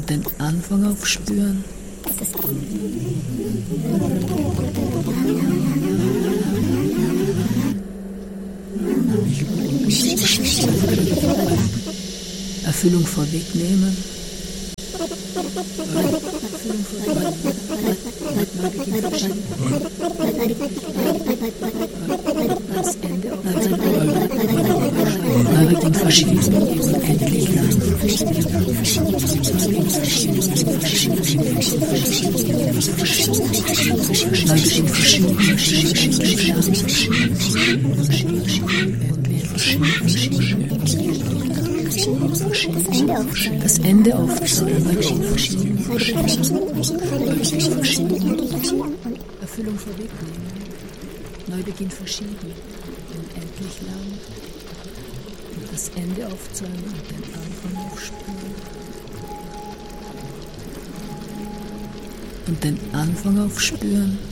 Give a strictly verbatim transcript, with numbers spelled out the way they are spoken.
und den Anfang aufspüren. Erfüllung vorwegnehmen. Das Ende Neubeginn verschieden, endlich lang. Neubeginn verschieden, das Ende aufzeigen. Erfüllung vorwegnehmen. Neubeginn verschieden, unendlich lang. Das Ende aufzeigen und den Anfang aufspüren. Und den Anfang aufspüren.